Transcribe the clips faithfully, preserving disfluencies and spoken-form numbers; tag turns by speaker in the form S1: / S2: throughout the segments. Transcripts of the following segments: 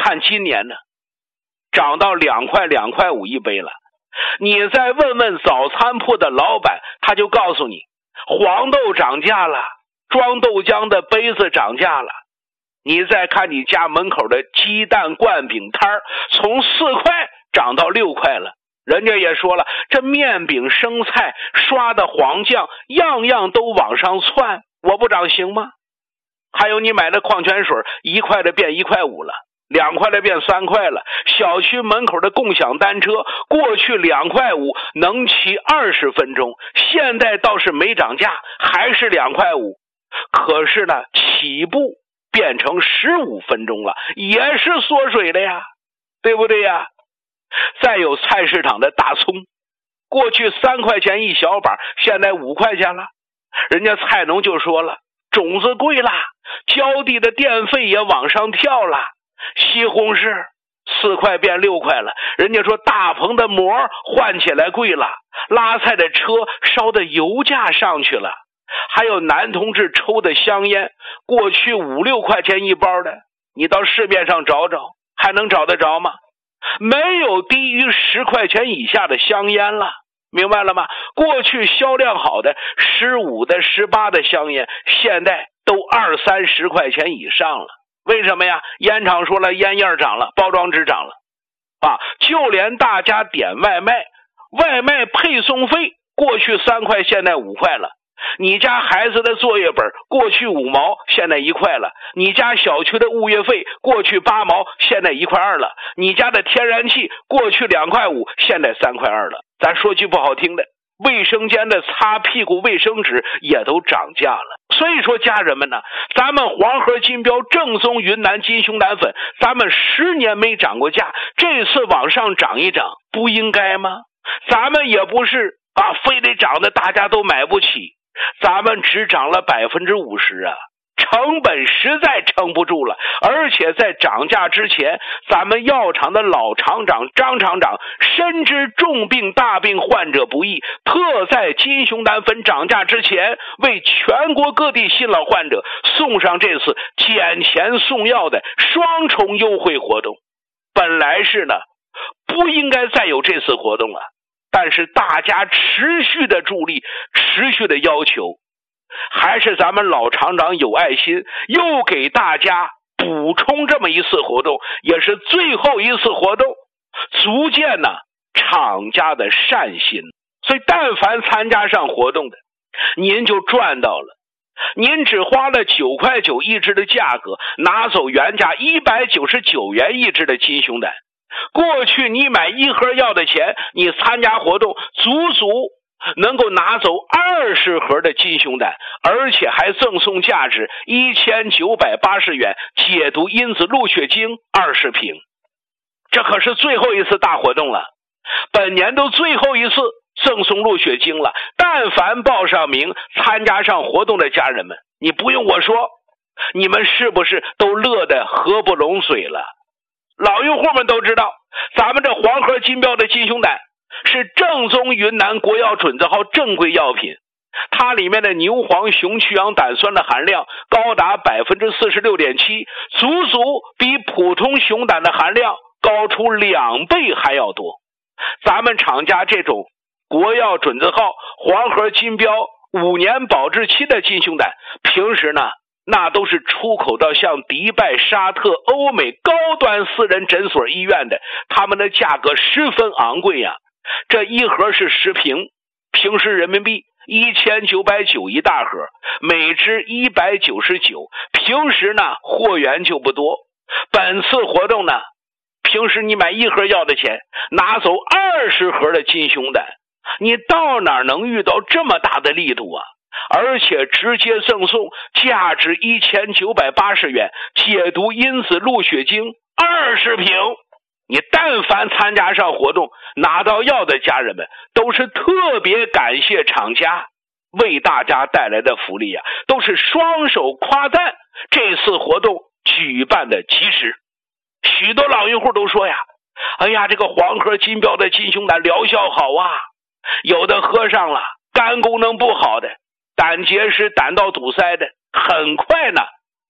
S1: 看今年呢，涨到两块两块五一杯了。你再问问早餐铺的老板，他就告诉你，黄豆涨价了，装豆浆的杯子涨价了。你再看你家门口的鸡蛋灌饼摊儿，从四块涨到六块了。人家也说了，这面饼生菜刷的黄酱样样都往上窜，我不涨行吗？还有你买的矿泉水，一块的变一块五了，两块的变三块了。小区门口的共享单车，过去两块五能骑二十分钟，现在倒是没涨价，还是两块五。可是呢，起步变成十五分钟了，也是缩水的呀，对不对呀？再有菜市场的大葱，过去三块钱一小把，现在五块钱了。人家菜农就说了，种子贵了，浇地的电费也往上跳了。西红柿四块变六块了，人家说大棚的膜换起来贵了，拉菜的车烧的油价上去了。还有男同志抽的香烟，过去五六块钱一包的，你到市面上找找，还能找得着吗？没有低于十块钱以下的香烟了，明白了吗？过去销量好的十五的十八的香烟，现在都二三十块钱以上了。为什么呀？烟厂说了，烟叶涨了，包装纸涨了啊！就连大家点外卖，外卖配送费过去三块，现在五块了。你家孩子的作业本过去五毛，现在一块了。你家小区的物业费过去八毛，现在一块二了。你家的天然气过去两块五，现在三块二了。咱说句不好听的，卫生间的擦屁股卫生纸也都涨价了。所以说家人们呢，咱们黄河金标正宗云南金熊胆粉，咱们十年没涨过价，这次往上涨一涨，不应该吗？咱们也不是啊，非得涨的大家都买不起。咱们只涨了百分之五十啊，成本实在撑不住了。而且在涨价之前，咱们药厂的老厂长张厂长深知重病大病患者不易，特在金熊胆粉涨价之前，为全国各地新老患者送上这次减钱送药的双重优惠活动。本来是呢，不应该再有这次活动了。但是大家持续的助力，持续的要求，还是咱们老厂长有爱心，又给大家补充这么一次活动，也是最后一次活动，足见呢厂家的善心。所以但凡参加上活动的，您就赚到了。您只花了九块九一支的价格，拿走原价一百九十九元一支的金熊胆。过去你买一盒药的钱，你参加活动足足能够拿走二十盒的金熊胆，而且还赠送价值一千九百八十元解毒因子鹿血精二十瓶。这可是最后一次大活动了，本年度最后一次赠送鹿血精了。但凡报上名参加上活动的家人们，你不用我说，你们是不是都乐得合不拢嘴了？老用户们都知道，咱们这黄河金标的金熊胆是正宗云南国药准字号正规药品，它里面的牛黄雄曲氧胆酸的含量高达 百分之四十六点七， 足足比普通熊胆的含量高出两倍还要多。咱们厂家这种国药准字号黄河金标五年保质期的金熊胆，平时呢那都是出口到像迪拜、沙特、欧美高端私人诊所医院的，他们的价格十分昂贵呀。这一盒是十瓶，平时人民币一千九百九一大盒，每支一百九十九，平时呢货源就不多。本次活动呢，平时你买一盒药的钱，拿走二十盒的金熊胆，你到哪能遇到这么大的力度啊？而且直接赠送价值一千九百八十元解毒因子鹿血精二十瓶。你但凡参加上活动拿到药的家人们，都是特别感谢厂家为大家带来的福利啊，都是双手夸赞这次活动举办的及时。许多老用户都说呀，哎呀，这个黄河金标的金熊胆疗效好啊，有的喝上了肝功能不好的，胆结石、胆道堵塞的，很快呢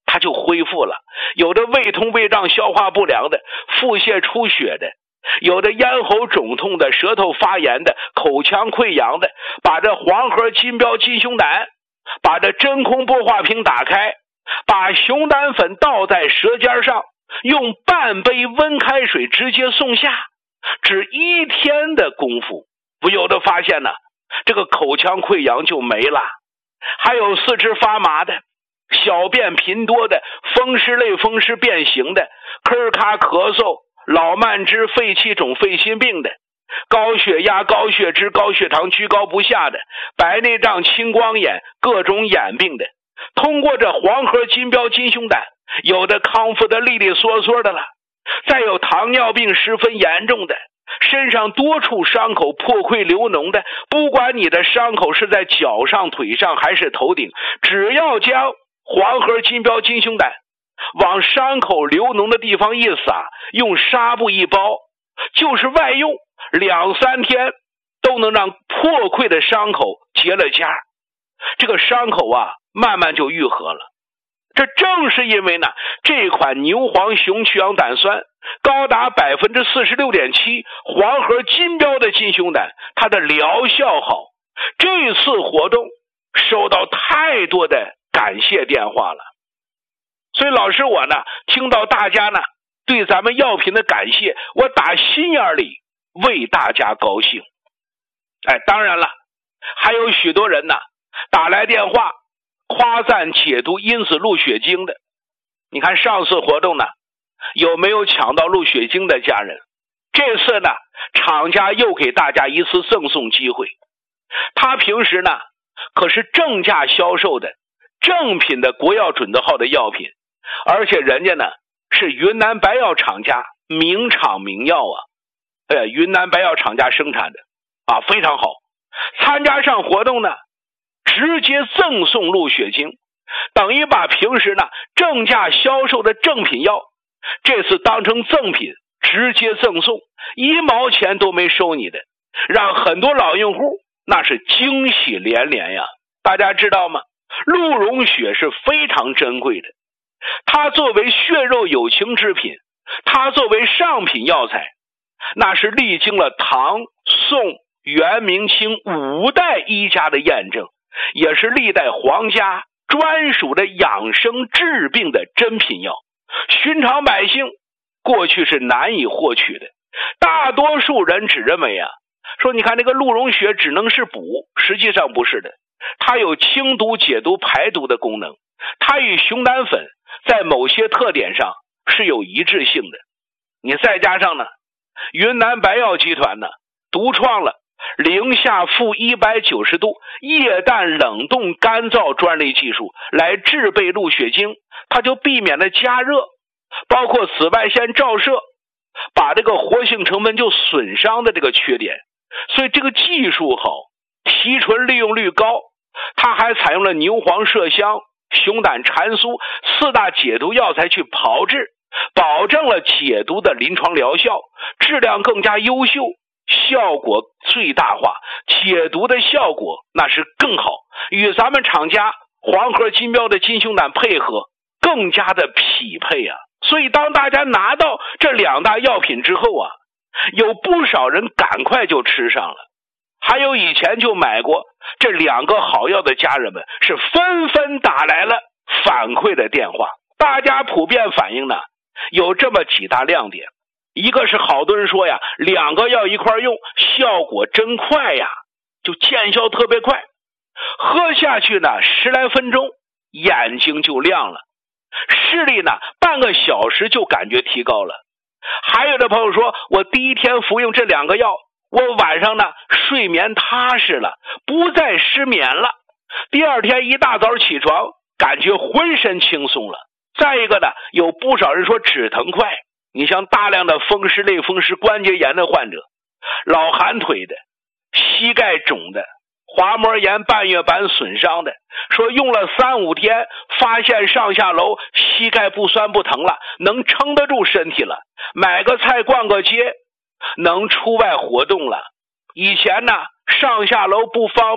S1: 它就恢复了。有的胃痛胃胀消化不良的，腹泻出血的，有的咽喉肿痛的，舌头发炎的，口腔溃疡的，把这黄河金标金胸胆，把这真空玻化瓶打开，把熊胆粉倒在舌尖上，用半杯温开水直接送下，只一天的功夫，不由得发现呢，这个口腔溃疡就没了。还有四肢发麻的，小便频多的，风湿类风湿变形的，咳咔咳嗽，老慢支、肺气肿、肺心病的，高血压、高血脂、高血糖居高不下的，白内障、青光眼，各种眼病的，通过这黄河金标金胸胆，有的康复的利利索索的了。再有糖尿病十分严重的，身上多处伤口破溃流脓的，不管你的伤口是在脚上、腿上还是头顶，只要将黄河金标金胸胆往伤口流脓的地方一撒，用纱布一包，就是外用，两三天都能让破溃的伤口结了痂，这个伤口啊慢慢就愈合了。这正是因为呢，这款牛黄熊曲氧胆酸高达 百分之四十六点七 黄河金标的金胸胆，它的疗效好。这次活动收到太多的感谢电话了，所以老师我呢听到大家呢对咱们药品的感谢，我打心眼里为大家高兴。哎，当然了，还有许多人呢打来电话夸赞解毒因子鹿血精的。你看上次活动呢有没有抢到鹿血精的家人？这次呢厂家又给大家一次赠送机会。他平时呢可是正价销售的正品的国药准字号的药品，而且人家呢是云南白药厂家名厂名药啊，哎，云南白药厂家生产的啊，非常好。参加上活动呢直接赠送鹿血精，等于把平时呢正价销售的正品药这次当成赠品直接赠送，一毛钱都没收你的，让很多老用户那是惊喜连连呀。大家知道吗？鹿茸血是非常珍贵的，它作为血肉有情之品，它作为上品药材，那是历经了唐、宋、元、明清五代医家的验证，也是历代皇家专属的养生治病的珍品药，寻常百姓过去是难以获取的。大多数人只认为啊，说你看那个鹿茸血只能是补，实际上不是的，它有清毒解毒排毒的功能，它与熊胆粉在某些特点上是有一致性的。你再加上呢云南白药集团呢独创了零下负一百九十度液氮冷冻干燥专利技术来制备鹿血精，它就避免了加热，包括紫外线照射把这个活性成分就损伤的这个缺点。所以这个技术好，提纯利用率高，它还采用了牛黄麝香、熊胆蟾酥四大解毒药材去炮制，保证了解毒的临床疗效，质量更加优秀，效果最大化，解毒的效果那是更好，与咱们厂家黄河金标的金胸胆配合更加的匹配啊。所以当大家拿到这两大药品之后啊，有不少人赶快就吃上了，还有以前就买过这两个好药的家人们是纷纷打来了反馈的电话。大家普遍反映呢有这么几大亮点，一个是好多人说呀，两个药一块用效果真快呀，就见效特别快，喝下去呢十来分钟眼睛就亮了，视力呢半个小时就感觉提高了。还有的朋友说，我第一天服用这两个药，我晚上呢睡眠踏实了，不再失眠了，第二天一大早起床感觉浑身轻松了。再一个呢，有不少人说止疼快，你像大量的风湿类风湿关节炎的患者，老寒腿的，膝盖肿的，滑膜炎半月板损伤的，说用了三五天发现上下楼膝盖不酸不疼了，能撑得住身体了，买个菜逛个街能出外活动了。以前呢上下楼不方便，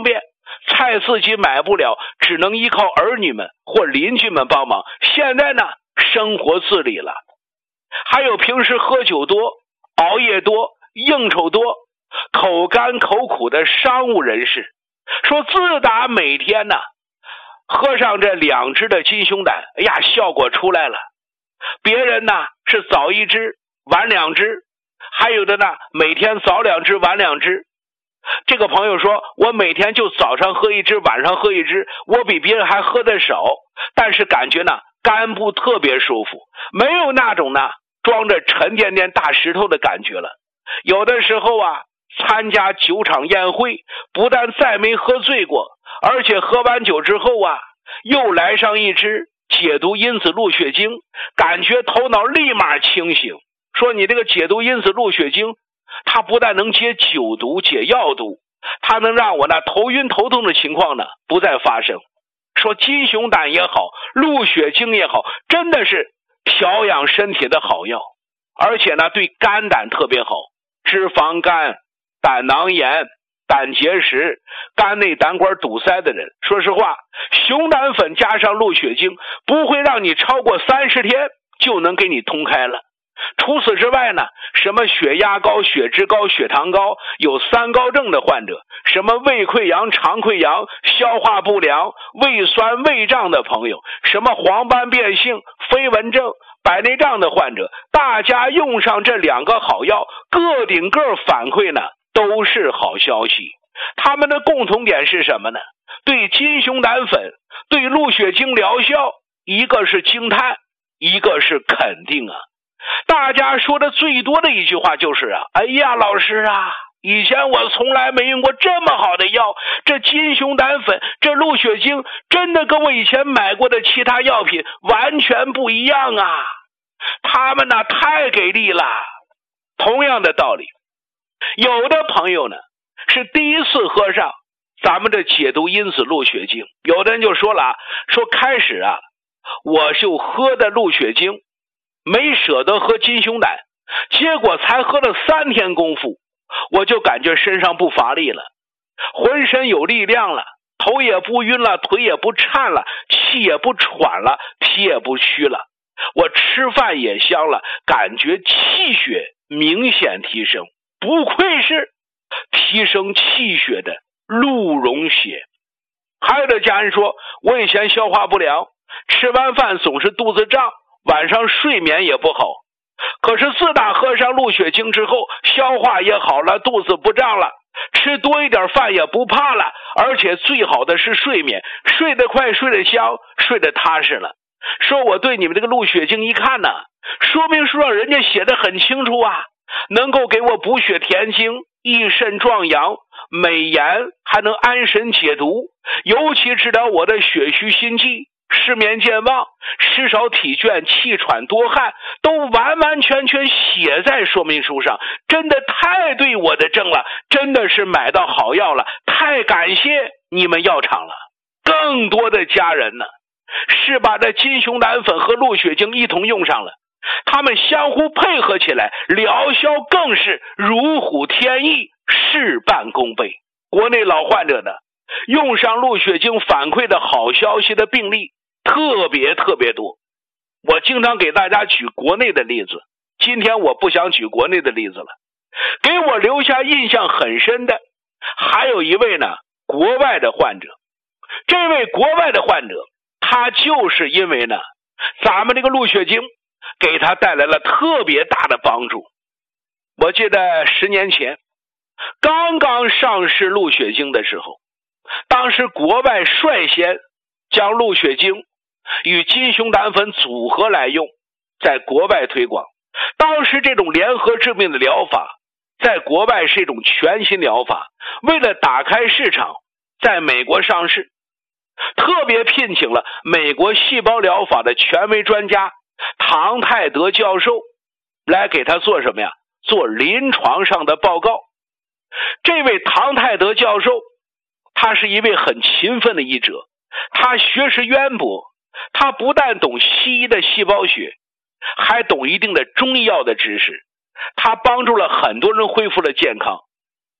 S1: 菜自己买不了，只能依靠儿女们或邻居们帮忙。现在呢，生活自理了。还有平时喝酒多、熬夜多、应酬多、口干口苦的商务人士，说自打每天呢喝上这两支的金熊胆，哎呀，效果出来了。别人呢是早一支晚两支，还有的呢每天早两支晚两支。这个朋友说，我每天就早上喝一支，晚上喝一支，我比别人还喝得少，但是感觉呢肝部特别舒服，没有那种呢装着沉甸甸大石头的感觉了。有的时候啊，参加酒场宴会，不但再没喝醉过，而且喝完酒之后啊，又来上一支解毒因子鹿血精，感觉头脑立马清醒。说你这个解毒因子鹿血精，它不但能解酒毒解药毒，它能让我呢头晕头痛的情况呢不再发生。说金熊胆也好，鹿血精也好，真的是调养身体的好药，而且呢对肝胆特别好，脂肪肝、胆囊炎、胆结石、肝内胆管堵塞的人，说实话，熊胆粉加上鹿血精不会让你超过三十天就能给你通开了。除此之外呢，什么血压高、血脂高、血糖高，有三高症的患者，什么胃溃疡、肠溃疡、消化不良、胃酸胃胀的朋友，什么黄斑变性、飞蚊症、白内障的患者，大家用上这两个好药，个顶个反馈呢都是好消息。他们的共同点是什么呢？对金熊胆粉、对鹿血精疗效，一个是惊叹，一个是肯定啊。大家说的最多的一句话就是啊，哎呀老师啊，以前我从来没用过这么好的药，这金熊胆粉、这鹿血精真的跟我以前买过的其他药品完全不一样啊，他们呢太给力了。同样的道理，有的朋友呢是第一次喝上咱们的解毒因子鹿血精，有的人就说了啊，说开始啊我就喝的鹿血精，没舍得喝金熊胆，结果才喝了三天功夫，我就感觉身上不乏力了，浑身有力量了，头也不晕了，腿也不颤了，气也不喘了，体也不虚了，我吃饭也香了，感觉气血明显提升，不愧是提升气血的鹿茸血。还有的家人说，我以前消化不良，吃完饭总是肚子胀，晚上睡眠也不好，可是自打喝上鹿血精之后，消化也好了，肚子不胀了，吃多一点饭也不怕了，而且最好的是睡眠，睡得快，睡得香，睡得踏实了。说我对你们这个鹿血精一看呢，说明书上人家写得很清楚啊，能够给我补血填精、益肾壮阳、美颜，还能安神解毒，尤其治疗我的血虚心悸、失眠健忘、吃少体倦、气喘多汗，都完完全全写在说明书上，真的太对我的症了，真的是买到好药了，太感谢你们药厂了。更多的家人呢是把这金熊胆粉和鹿血精一同用上了，他们相互配合起来，疗效更是如虎添翼，事半功倍。国内老患者呢用上鹿血精反馈的好消息的病例特别特别多。我经常给大家举国内的例子，今天我不想举国内的例子了。给我留下印象很深的还有一位呢国外的患者。这位国外的患者，他就是因为呢咱们这个鹿血精给他带来了特别大的帮助。我记得十年前刚刚上市鹿血精的时候，当时国外率先将鹿血精与金熊胆粉组合来用，在国外推广。当时这种联合治病的疗法在国外是一种全新疗法，为了打开市场，在美国上市，特别聘请了美国细胞疗法的权威专家唐泰德教授来给他做什么呀？做临床上的报告。这位唐泰德教授，他是一位很勤奋的医者，他学识渊博，他不但懂西医的细胞学，还懂一定的中医药的知识，他帮助了很多人恢复了健康。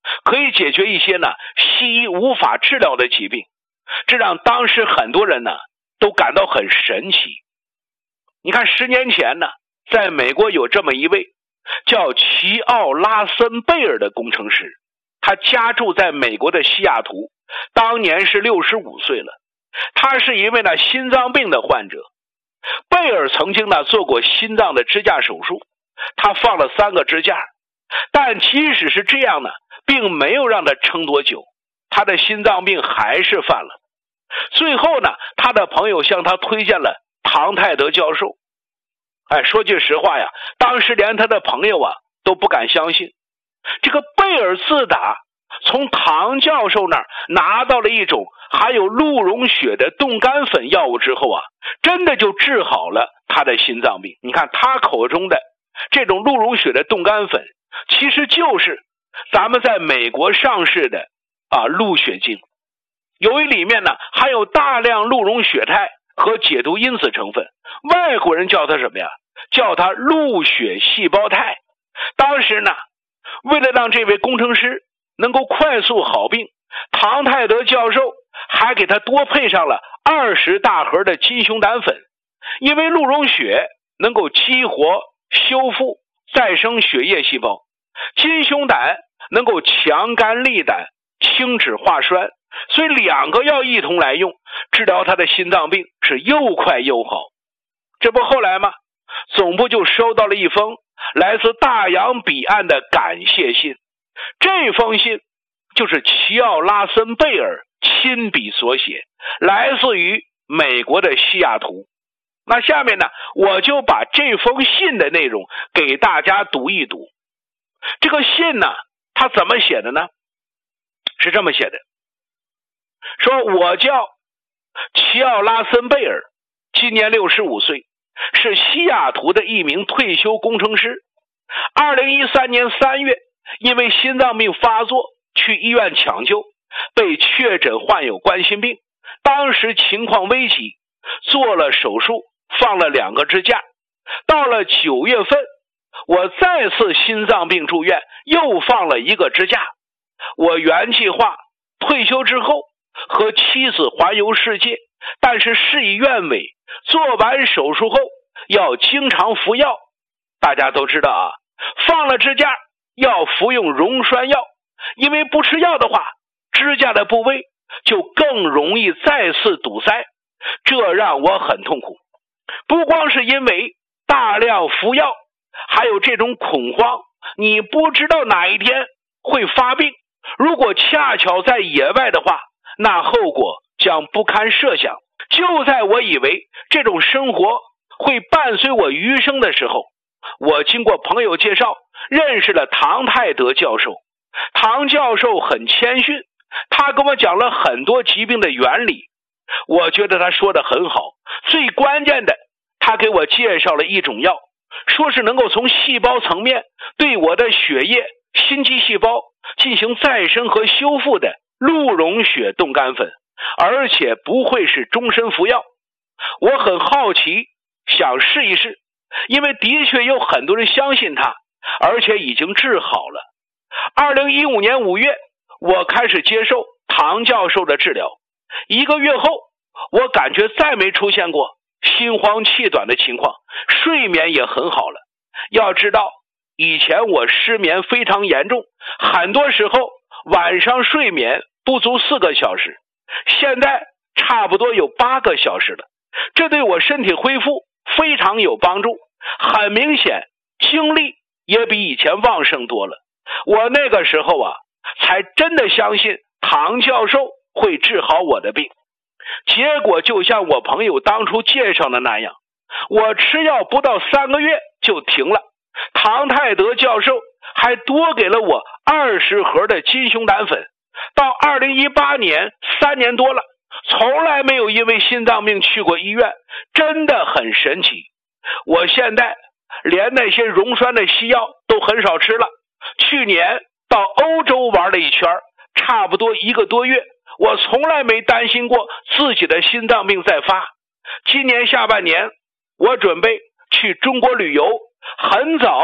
S1: 可以解决一些呢西医无法治疗的疾病，这让当时很多人呢都感到很神奇。你看十年前呢，在美国有这么一位叫齐奥拉森贝尔的工程师，他家住在美国的西雅图，当年是六十五岁了。他是一位呢心脏病的患者。贝尔曾经呢做过心脏的支架手术，他放了三个支架，但即使是这样呢，并没有让他撑多久，他的心脏病还是犯了。最后呢，他的朋友向他推荐了唐泰德教授。哎，说句实话呀，当时连他的朋友啊都不敢相信。这个贝尔自打从唐教授那儿拿到了一种含有鹿茸血的冻干粉药物之后啊，真的就治好了他的心脏病。你看他口中的这种鹿茸血的冻干粉，其实就是咱们在美国上市的啊鹿血精，由于里面呢含有大量鹿茸血肽和解毒因子成分，外国人叫它什么呀？叫它鹿血细胞肽。当时呢，为了让这位工程师能够快速好病，唐泰德教授还给他多配上了二十大盒的金熊胆粉，因为鹿茸血能够激活、修复、再生血液细胞，金熊胆能够强肝利胆、清脂化栓，所以两个药一同来用，治疗他的心脏病是又快又好。这不后来吗？总部就收到了一封来自大洋彼岸的感谢信，这封信就是齐奥拉森贝尔亲笔所写，来自于美国的西雅图。那下面呢，我就把这封信的内容给大家读一读。这个信呢，他怎么写的呢？是这么写的，说我叫齐奥拉森贝尔，今年六十五岁，是西雅图的一名退休工程师。二零一三年三月，因为心脏病发作去医院抢救，被确诊患有冠心病，当时情况危急，做了手术，放了两个支架。到了九月份，我再次心脏病住院，又放了一个支架。我原计划退休之后和妻子环游世界，但是事与愿违，做完手术后要经常服药。大家都知道啊，放了支架要服用溶栓药，因为不吃药的话，支架的部位就更容易再次堵塞，这让我很痛苦。不光是因为大量服药，还有这种恐慌，你不知道哪一天会发病，如果恰巧在野外的话，那后果将不堪设想。就在我以为这种生活会伴随我余生的时候，我经过朋友介绍认识了唐泰德教授。唐教授很谦逊，他跟我讲了很多疾病的原理，我觉得他说的很好。最关键的，他给我介绍了一种药，说是能够从细胞层面对我的血液、心肌细胞进行再生和修复的鹿茸血冻干粉，而且不会是终身服药。我很好奇，想试一试，因为的确有很多人相信他，而且已经治好了。二零一五年五月，我开始接受唐教授的治疗，一个月后，我感觉再没出现过心慌气短的情况，睡眠也很好了。要知道，以前我失眠非常严重，很多时候晚上睡眠不足四个小时，现在差不多有八个小时了，这对我身体恢复非常有帮助，很明显精力也比以前旺盛多了。我那个时候啊，才真的相信唐教授会治好我的病。结果就像我朋友当初介绍的那样，我吃药不到三个月就停了。唐泰德教授还多给了我二十盒的金熊胆粉，到二零一八年三年多了，从来没有因为心脏病去过医院，真的很神奇。我现在连那些溶栓的西药都很少吃了。去年到欧洲玩了一圈，差不多一个多月，我从来没担心过自己的心脏病再发。今年下半年我准备去中国旅游，很早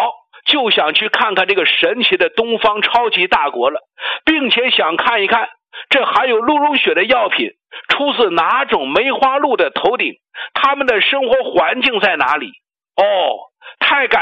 S1: 就想去看看这个神奇的东方超级大国了，并且想看一看这含有鹿茸血的药品出自哪种梅花鹿的头顶，他们的生活环境在哪里。哦，太感